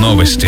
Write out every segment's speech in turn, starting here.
Новости.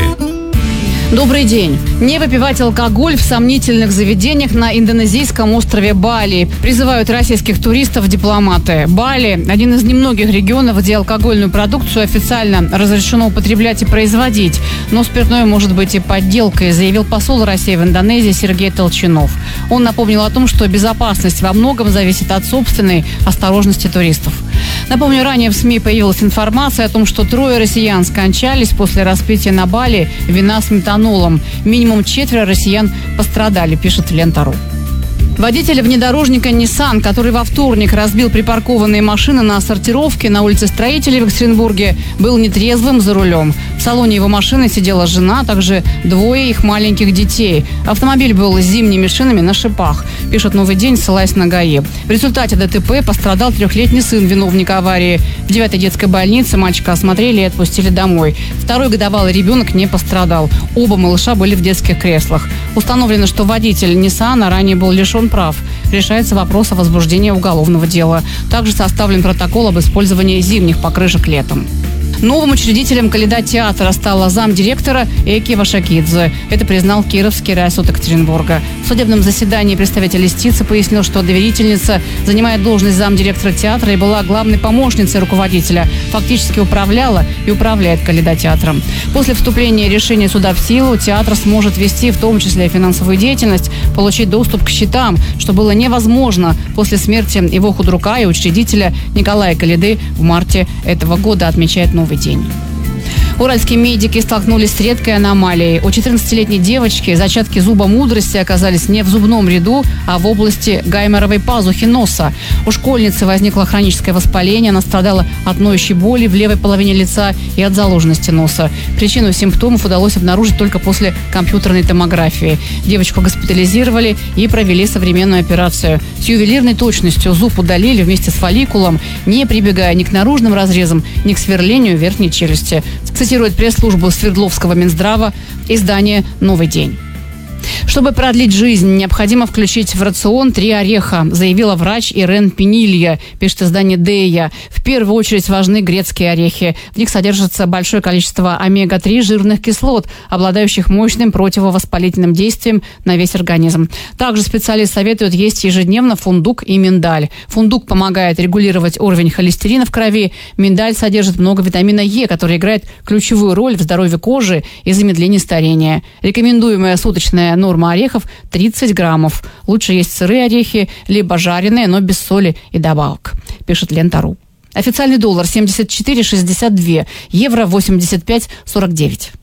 Добрый день. Не выпивать алкоголь в сомнительных заведениях на индонезийском острове Бали. Призывают российских туристов дипломаты. Бали – один из немногих регионов, где алкогольную продукцию официально разрешено употреблять и производить. Но спиртное может быть и подделкой, заявил посол России в Индонезии Сергей Толчинов. Он напомнил о том, что безопасность во многом зависит от собственной осторожности туристов. Напомню, ранее в СМИ появилась информация о том, что 3 россиян скончались после распития на Бали вина с метанолом. Минимум 4 россиян пострадали, пишет Лента.ру. Водитель внедорожника Nissan, который во вторник разбил припаркованные машины на сортировке на улице Строителей в Екатеринбурге, был нетрезвым за рулем. В салоне его машины сидела жена, а также 2 их маленьких детей. Автомобиль был с зимними шинами на шипах, пишет «Новый день», ссылаясь на ГАИ. В результате ДТП пострадал 3-летний сын виновника аварии. В 9-й детской больнице мальчика осмотрели и отпустили домой. 2-й годовалый ребенок не пострадал. Оба малыша были в детских креслах. Установлено, что водитель Nissan ранее был лишен прав. Решается вопрос о возбуждении уголовного дела. Также составлен протокол об использовании зимних покрышек летом. Новым учредителем Калейдотеатра стала замдиректора Эки Вашакидзе. Это признал Кировский райсуд Екатеринбурга. В судебном заседании представитель юстиции пояснил, что доверительница занимает должность замдиректора театра и была главной помощницей руководителя. Фактически управляла и управляет Калейдотеатром. После вступления решения суда в силу театр сможет вести в том числе финансовую деятельность, получить доступ к счетам, что было невозможно после смерти его худрука и учредителя Николая Калейды в марте этого года, отмечает «Новый день». Уральские медики столкнулись с редкой аномалией. У 14-летней девочки зачатки зуба мудрости оказались не в зубном ряду, а в области гайморовой пазухи носа. У школьницы возникло хроническое воспаление, она страдала от ноющей боли в левой половине лица и от заложенности носа. Причину симптомов удалось обнаружить только после компьютерной томографии. Девочку госпитализировали и провели современную операцию. С ювелирной точностью зуб удалили вместе с фолликулом, не прибегая ни к наружным разрезам, ни к сверлению верхней челюсти. Цитирует пресс-службу Свердловского Минздрава издание «Новый день». Чтобы продлить жизнь, необходимо включить в рацион 3 ореха, заявила врач Ирен Пенилья, пишет издание «Дея». В первую очередь важны грецкие орехи. В них содержится большое количество омега-3 жирных кислот, обладающих мощным противовоспалительным действием на весь организм. Также специалист советует есть ежедневно фундук и миндаль. Фундук помогает регулировать уровень холестерина в крови. Миндаль содержит много витамина Е, который играет ключевую роль в здоровье кожи и замедлении старения. Рекомендуемая суточная норма орехов 30 граммов. Лучше есть сырые орехи, либо жареные, но без соли и добавок, пишет Лента.ру. Официальный доллар 74,62, евро 85,49.